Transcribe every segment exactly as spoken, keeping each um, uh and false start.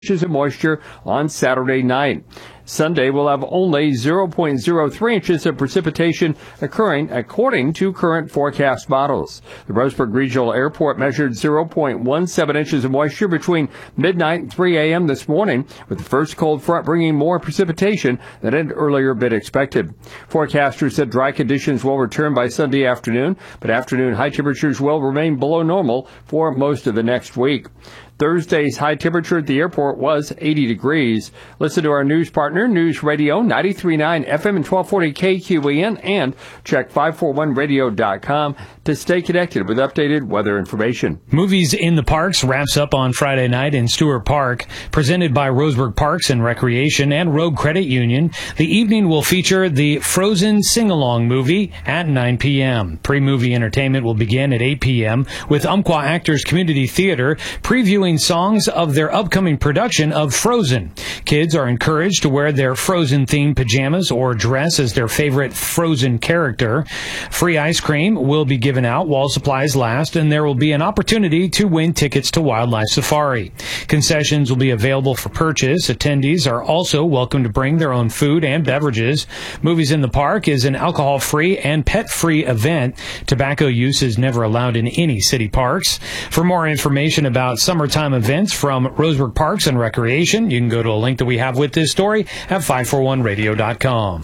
inches of moisture on Saturday night. Sunday will have only zero point zero three inches of precipitation occurring according to current forecast models. The Roseburg Regional Airport measured zero point one seven inches of moisture between midnight and three a.m. this morning, with the first cold front bringing more precipitation than had earlier been expected. Forecasters said dry conditions will return by Sunday afternoon, but afternoon high temperatures will remain below normal for most of the next week. Thursday's high temperature at the airport was eighty degrees. Listen to our news partner, News Radio ninety-three point nine F M and twelve forty K Q E N, and check five forty-one radio dot com to stay connected with updated weather information. Movies in the Parks wraps up on Friday night in Stewart Park. Presented by Roseburg Parks and Recreation and Rogue Credit Union, the evening will feature the Frozen Sing-Along movie at nine p.m. Pre-movie entertainment will begin at eight p.m. with Umpqua Actors Community Theater previewing songs of their upcoming production of Frozen. Kids are encouraged to wear their Frozen-themed pajamas or dress as their favorite Frozen character. Free ice cream will be given out while supplies last, and there will be an opportunity to win tickets to Wildlife Safari. Concessions will be available for purchase. Attendees are also welcome to bring their own food and beverages. Movies in the Park is an alcohol-free and pet-free event. Tobacco use is never allowed in any city parks. For more information about summertime events from Roseburg Parks and Recreation, you can go to a link that we have with this story at five forty-one radio dot com.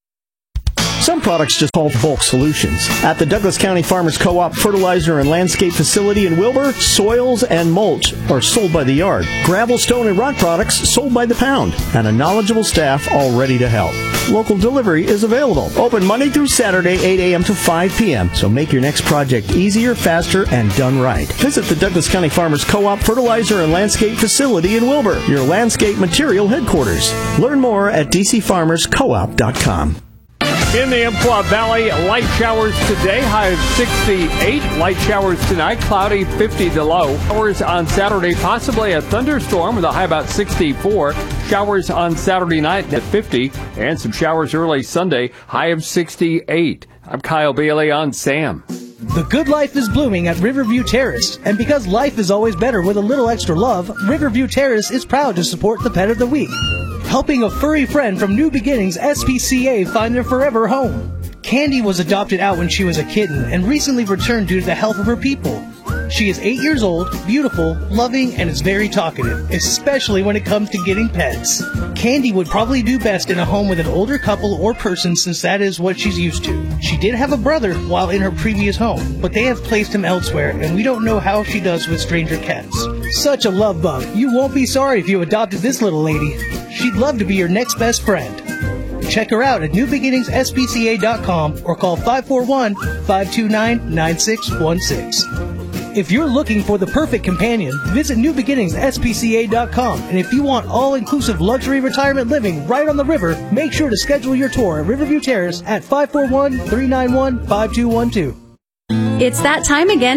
Some products just call bulk solutions. At the Douglas County Farmers Co-op Fertilizer and Landscape Facility in Wilbur, soils and mulch are sold by the yard. Gravel, stone, and rock products sold by the pound. And a knowledgeable staff all ready to help. Local delivery is available. Open Monday through Saturday, eight a.m. to five p.m. So make your next project easier, faster, and done right. Visit the Douglas County Farmers Co-op Fertilizer and Landscape Facility in Wilbur, your landscape material headquarters. Learn more at d c farmers co op dot com. In the Umpqua Valley, light showers today, high of sixty-eight. Light showers tonight, cloudy, fifty the low. Showers on Saturday, possibly a thunderstorm with a high about sixty-four. Showers on Saturday night at fifty, and some showers early Sunday, high of sixty-eight. I'm Kyle Bailey on SAM. The good life is blooming at Riverview Terrace, and because life is always better with a little extra love, Riverview Terrace is proud to support the Pet of the Week, helping a furry friend from New Beginnings S P C A find their forever home. Candy was adopted out when she was a kitten and recently returned due to the health of her people. She is eight years old, beautiful, loving, and is very talkative, especially when it comes to getting pets. Candy would probably do best in a home with an older couple or person, since that is what she's used to. She did have a brother while in her previous home, but they have placed him elsewhere, and we don't know how she does with stranger cats. Such a love bug. You won't be sorry if you adopted this little lady. She'd love to be your next best friend. Check her out at new beginnings s p c a dot com or call five four one, five two nine, nine six one six. If you're looking for the perfect companion, visit new beginnings s p c a dot com. And if you want all-inclusive luxury retirement living right on the river, make sure to schedule your tour at Riverview Terrace at five four one, three nine one, five two one two. It's that time again